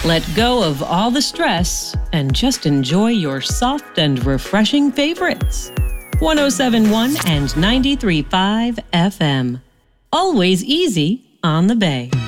Let go of all the stress and just enjoy your soft and refreshing favorites. 107.1 and 93.5 FM. Always easy on the Bay.